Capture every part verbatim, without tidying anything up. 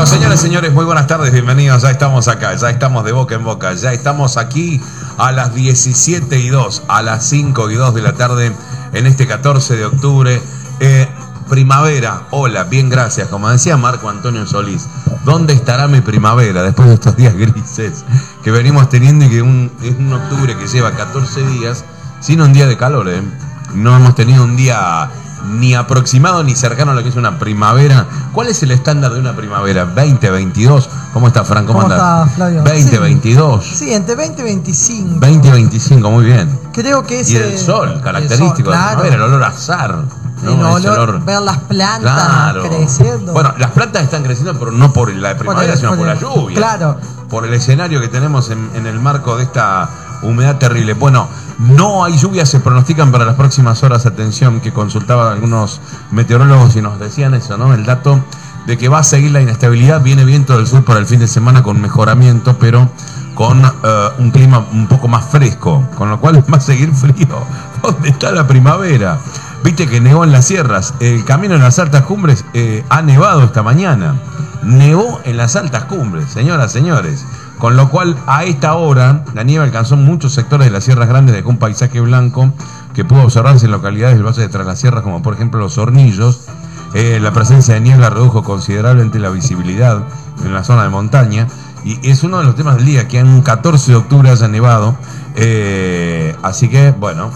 señores, señores, muy buenas tardes, bienvenidos. Ya estamos acá, ya estamos de boca en boca, ya estamos aquí a las diecisiete y dos, a las cinco y dos de la tarde en este catorce de octubre. Eh, primavera, hola, bien, gracias. Como decía Marco Antonio Solís, ¿dónde estará mi primavera después de estos días grises que venimos teniendo y que un, es un octubre que lleva catorce días sin un día de calor, ¿eh? No hemos tenido un día ni aproximado ni cercano a lo que es una primavera. ¿Cuál es el estándar de una primavera? ¿veinte, veintidós? ¿Cómo está, Fran? ¿Cómo, ¿Cómo andás? está, Flavio? veinte, sí. veintidós. Sí, entre veinte y veinticinco. veinte y veinticinco, muy bien. Creo que es. Y el sol, característico el sol, claro. de la primavera, el olor a azar, ¿no? El olor, Ese olor, ver las plantas claro, creciendo. Bueno, las plantas están creciendo, pero no por la primavera, por el, sino por, por el, la lluvia. Claro. Por el escenario que tenemos en, en el marco de esta humedad terrible. Bueno, no hay lluvias, se pronostican para las próximas horas. Atención, que consultaban algunos meteorólogos y nos decían eso, ¿no? El dato de que va a seguir la inestabilidad. Viene viento del sur para el fin de semana con mejoramiento, pero con uh, un clima un poco más fresco, con lo cual va a seguir frío. ¿Dónde está la primavera? Viste que nevó en las sierras. El camino en las altas cumbres eh, ha nevado esta mañana. Nevó en las altas cumbres, señoras, señores. Con lo cual, a esta hora, la nieve alcanzó muchos sectores de las sierras grandes, dejó un paisaje blanco que pudo observarse en localidades del Valle de Tras las Sierras, como por ejemplo Los Hornillos. Eh, la presencia de niebla redujo considerablemente la visibilidad en la zona de montaña. Y es uno de los temas del día, que en un catorce de octubre haya nevado. Eh, así que, bueno,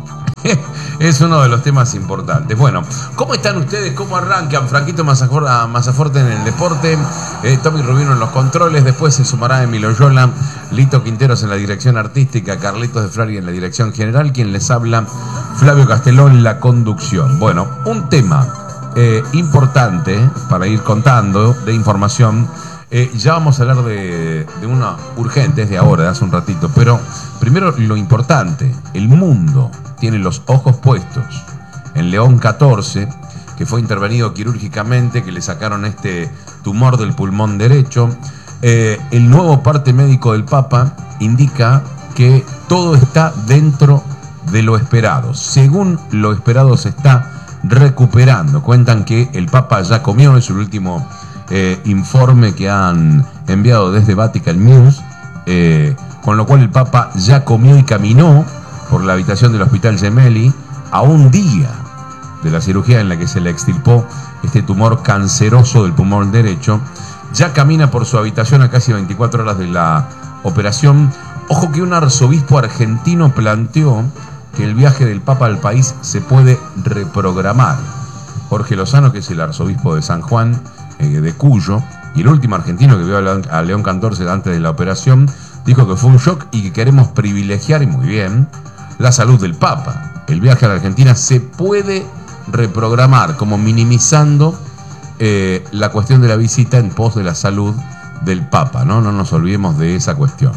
es uno de los temas importantes. Bueno, ¿cómo están ustedes? ¿Cómo arrancan? Franquito Mazaforte en el deporte, eh, Tommy Rubino en los controles, después se sumará Emilio Yola, Lito Quinteros en la dirección artística, Carlitos de Frari en la dirección general, quien les habla, Flavio Castelón en la conducción. Bueno, un tema eh, importante para ir contando de información. Eh, ya vamos a hablar de, de una urgente, es de ahora, de hace un ratito, pero primero lo importante, el mundo tiene los ojos puestos en León catorce, que fue intervenido quirúrgicamente, que le sacaron este tumor del pulmón derecho. Eh, el nuevo parte médico del Papa indica que todo está dentro de lo esperado. Según lo esperado se está recuperando. Cuentan que el Papa ya comió, es el último Eh, informe que han enviado desde Vatican News, eh, con lo cual el Papa ya comió y caminó por la habitación del Hospital Gemelli a un día de la cirugía en la que se le extirpó este tumor canceroso del pulmón derecho. Ya camina por su habitación a casi veinticuatro horas de la operación. Ojo que un arzobispo argentino planteó que el viaje del Papa al país se puede reprogramar. Jorge Lozano, que es el arzobispo de San Juan, de Cuyo, y el último argentino que vio a León catorce antes de la operación, dijo que fue un shock y que queremos privilegiar, y muy bien, la salud del Papa. El viaje a la Argentina se puede reprogramar, como minimizando eh, la cuestión de la visita en pos de la salud del Papa, ¿no? No nos olvidemos de esa cuestión.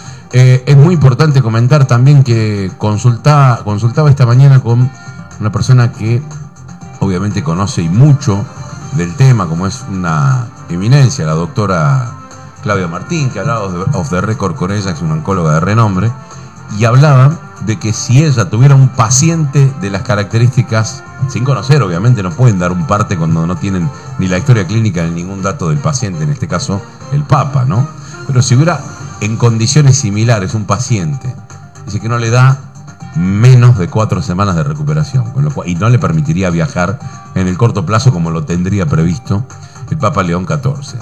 Eh, es muy importante comentar también que consultaba, consultaba esta mañana con una persona que obviamente conoce y mucho del tema, como es una eminencia, la doctora Claudia Martín, que hablaba off the record con ella, que es una oncóloga de renombre, y hablaba de que si ella tuviera un paciente de las características, sin conocer, obviamente no pueden dar un parte cuando no tienen ni la historia clínica ni ningún dato del paciente, en este caso el Papa, ¿no? Pero si hubiera en condiciones similares un paciente, dice que no le da menos de cuatro semanas de recuperación, con lo cual, y no le permitiría viajar en el corto plazo como lo tendría previsto el Papa León catorce.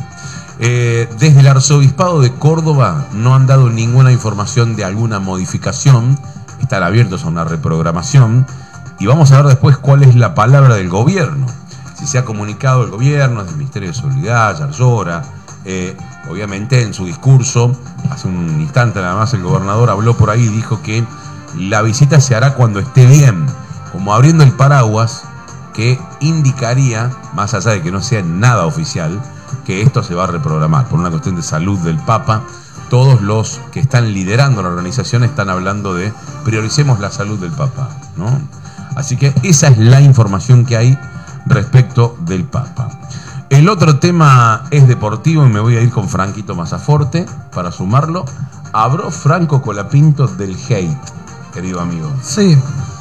Eh, desde el Arzobispado de Córdoba no han dado ninguna información de alguna modificación, están abiertos a una reprogramación, y vamos a ver después cuál es la palabra del gobierno, si se ha comunicado el gobierno, del Ministerio de Seguridad, Yarlora. Eh, obviamente en su discurso, hace un instante nada más, el gobernador habló por ahí y dijo que la visita se hará cuando esté bien, como abriendo el paraguas que indicaría, más allá de que no sea nada oficial, que esto se va a reprogramar por una cuestión de salud del Papa. Todos los que están liderando la organización están hablando de prioricemos la salud del Papa, ¿no? Así que esa es la información que hay respecto del Papa. El otro tema es deportivo y me voy a ir con Franquito Mazaforte para sumarlo. Habló Franco Colapinto del hate, querido amigo. Sí.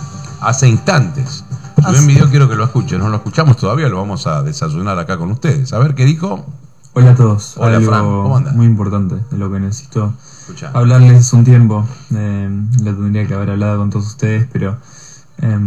Hace instantes. Subí un video, quiero que lo escuchen. No lo escuchamos todavía, lo vamos a desayunar acá con ustedes. A ver qué dijo. Hola a todos. Hola, Algo Fran, ¿cómo andas? muy importante de lo que necesito Escuchá. hablarles hace un tiempo. Eh, lo tendría que haber hablado con todos ustedes, pero eh,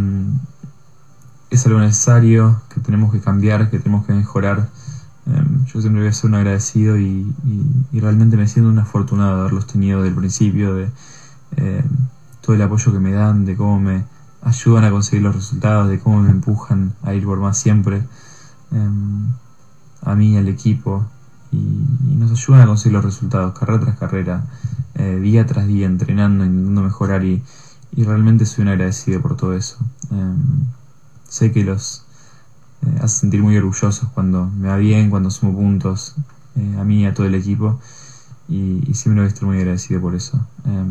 es algo necesario, que tenemos que cambiar, que tenemos que mejorar. Eh, yo siempre voy a ser un agradecido y, y, y realmente me siento un afortunado de haberlos tenido desde el principio, de eh, todo el apoyo que me dan, de cómo me ayudan a conseguir los resultados, de cómo me empujan a ir por más siempre. Eh, a mí, al equipo, y, y nos ayudan a conseguir los resultados, carrera tras carrera, eh, día tras día, entrenando, intentando mejorar, y, y realmente soy un agradecido por todo eso. Eh, sé que los eh, hace sentir muy orgullosos cuando me va bien, cuando sumo puntos, eh, a mí y a todo el equipo, y, y siempre voy a estar muy agradecido por eso. Eh,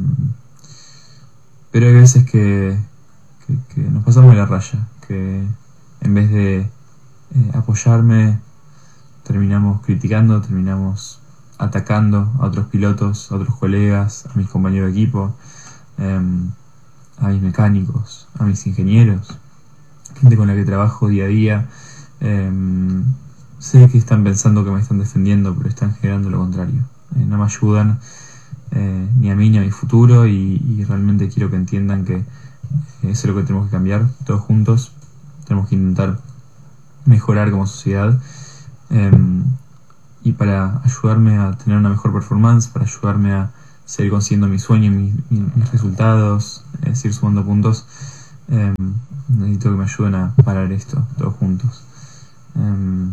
pero hay veces que, que, que nos pasamos de la raya, que en vez de eh, apoyarme, terminamos criticando, terminamos atacando a otros pilotos, a otros colegas, a mis compañeros de equipo, eh, a mis mecánicos, a mis ingenieros, gente con la que trabajo día a día. Eh, sé que están pensando que me están defendiendo, pero están generando lo contrario. Eh, no me ayudan eh, ni a mí ni a mi futuro, y, y realmente quiero que entiendan que eso es lo que tenemos que cambiar todos juntos. Tenemos que intentar mejorar como sociedad. Eh, y para ayudarme a tener una mejor performance, para ayudarme a seguir consiguiendo mi sueño, mis, mis resultados, eh, seguir sumando puntos, eh, necesito que me ayuden a parar esto, todos juntos. Eh,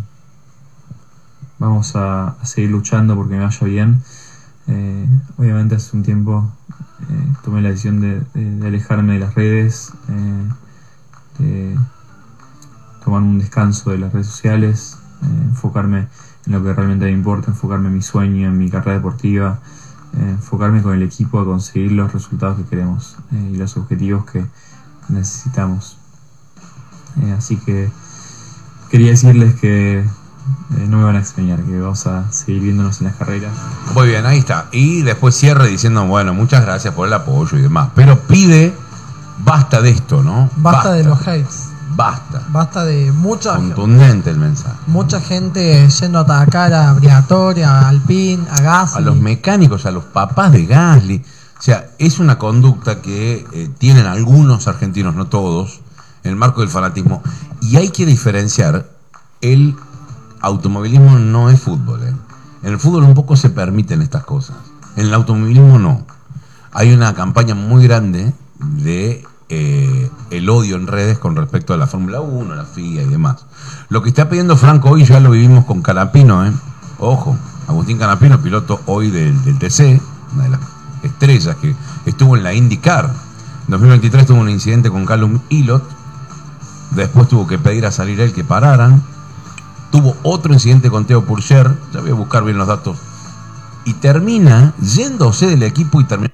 vamos a, a seguir luchando porque me vaya bien. Eh, obviamente hace un tiempo eh, tomé la decisión de, de, de alejarme de las redes, eh, de tomar un descanso de las redes sociales, eh, enfocarme en lo que realmente me importa, enfocarme en mi sueño, en mi carrera deportiva, eh, enfocarme con el equipo a conseguir los resultados que queremos eh, y los objetivos que necesitamos. Eh, así que quería decirles que eh, no me van a extrañar, que vamos a seguir viéndonos en las carreras. Muy bien, ahí está. Y después cierre diciendo, bueno, muchas gracias por el apoyo y demás. Pero pide, basta de esto, ¿no? Basta, basta de los hates. Basta. Basta de mucha contundente el mensaje. Mucha gente yendo a atacar a Briatore, a Alpine, a Gasly. A los mecánicos, a los papás de Gasly. O sea, es una conducta que eh, tienen algunos argentinos, no todos, en el marco del fanatismo. Y hay que diferenciar, el automovilismo no es fútbol. ¿eh? En el fútbol un poco se permiten estas cosas. En el automovilismo no. Hay una campaña muy grande de eh, el odio en redes con respecto a la Fórmula uno, la F I A y demás. Lo que está pidiendo Franco hoy ya lo vivimos con Canapino. ¿eh? Ojo, Agustín Canapino, piloto hoy del, del T C, una de las estrellas que estuvo en la IndyCar. En dos mil veintitrés tuvo un incidente con Callum Ilott. Después tuvo que pedir a salir él que pararan. Tuvo otro incidente con Theo Pourchaire. Ya voy a buscar bien los datos. Y termina yéndose del equipo y termina.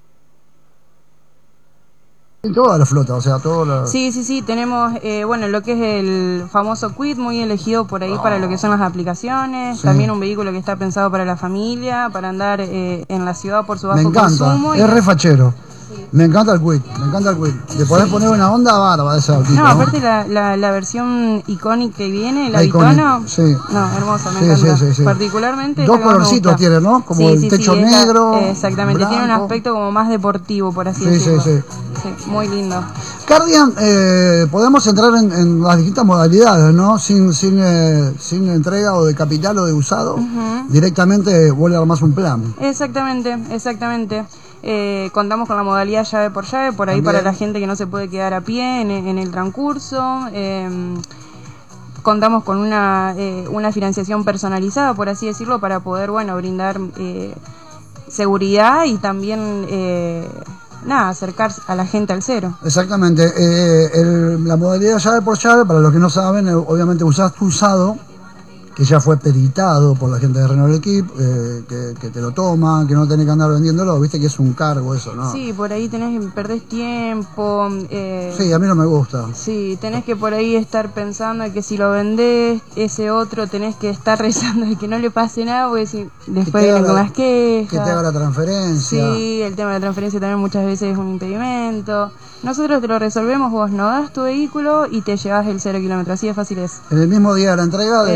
Toda la flota, o sea, todo la... Sí, sí, sí, tenemos, eh, bueno, lo que es el famoso Quid, muy elegido por ahí oh. para lo que son las aplicaciones, sí. También un vehículo que está pensado para la familia, para andar eh, en la ciudad por su bajo consumo. Me encanta, es re fachero. Sí. Me encanta el Quid, me encanta el Quid. Le podés sí. poner una onda bárbara de esa. No, aparte la, la, la versión icónica que viene, el Bitono, sí. No, hermosa, me sí, encanta. Sí, sí, sí. Particularmente. Dos colorcitos tiene, ¿no? Como sí, el sí, techo sí, negro. La, exactamente, blanco. Tiene un aspecto como más deportivo, por así sí, decirlo. Sí, sí, sí. Muy lindo. Cardian, eh, podemos entrar en, en las distintas modalidades, ¿no? Sin, sin, eh, sin entrega o de capital o de usado. Uh-huh. Directamente vuelve a armar un plan. Exactamente, exactamente. Eh, contamos con la modalidad llave por llave, por ahí. También. Para la gente que no se puede quedar a pie en, en el transcurso. Eh, contamos con una, eh, una financiación personalizada, por así decirlo, para poder, bueno, brindar eh, seguridad y también... Eh, nada, acercarse a la gente al cero. Exactamente. Eh, el, la modalidad llave por llave, para los que no saben, eh, obviamente usás tu usado, que ya fue peritado por la gente de Renault Equip, eh, que, que te lo toma, que no tenés que andar vendiéndolo, viste que es un cargo eso, ¿no? Sí, por ahí tenés que perdés tiempo. Eh, sí, a mí no me gusta. Sí, tenés que por ahí estar pensando que si lo vendés, ese otro tenés que estar rezando de que no le pase nada, porque si después vienen con las quejas. Que te haga la transferencia. Sí, el tema de la transferencia también muchas veces es un impedimento. Nosotros te lo resolvemos, vos no das tu vehículo y te llevas el cero kilómetros, así de fácil es. En el mismo día de la entrega del cero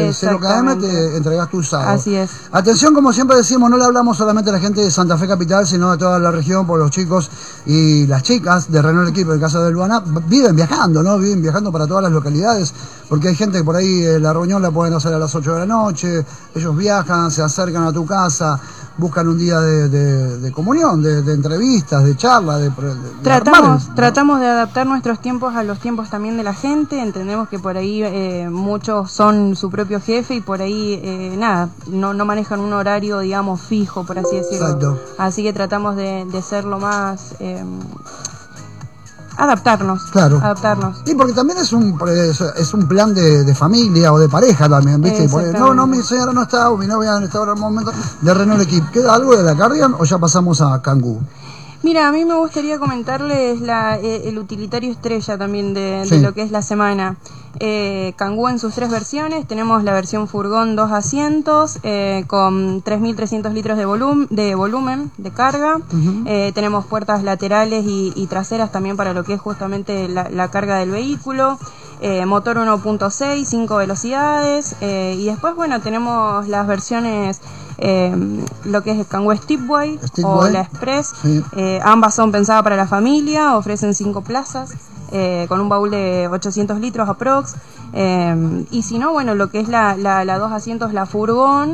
K M Exactamente. te entregás tu usado. Así es. Atención, como siempre decimos, no le hablamos solamente a la gente de Santa Fe Capital, sino de toda la región, por los chicos y las chicas de Renault Equipo, en el caso de Luana, viven viajando, ¿no? Viven viajando para todas las localidades, porque hay gente que por ahí eh, la reunión la pueden hacer a las ocho de la noche, ellos viajan, se acercan a tu casa, buscan un día de, de, de comunión, de, de entrevistas, de charlas, de, de, de Tratamos, armar, ¿no? tratamos de adaptar nuestros tiempos a los tiempos también de la gente. Entendemos que por ahí eh, muchos son su propio jefe y por ahí eh, nada, no, no manejan un horario, digamos, fijo, por así decirlo. Exacto. Así que tratamos de, de ser lo más eh, adaptarnos. Claro. Adaptarnos. Y porque también es un es, es un plan de, de familia o de pareja también, ¿viste? Y por ahí, no, no, mi señora no está, o mi novia no está ahora en el momento de Renault Equipo. ¿Queda algo de la Cardigan o ya pasamos a Kangoo? Mira, a mí me gustaría comentarles la, eh, el utilitario estrella también de, Sí. de lo que es la semana. Eh, Kangoo en sus tres versiones. Tenemos la versión furgón, dos asientos, eh, con tres mil trescientos litros de, volum de volumen de carga. Ujú. Eh, tenemos puertas laterales y, y traseras también para lo que es justamente la, la carga del vehículo. Eh, motor uno punto seis, cinco velocidades. Eh, y después, bueno, tenemos las versiones... Eh, lo que es el Kangoo Stepway o Stepway. la Express. Sí. Eh, ambas son pensadas para la familia, ofrecen cinco plazas, eh, con un baúl de ochocientos litros aprox. Eh, y si no, bueno, lo que es la, la, la dos asientos, la furgón,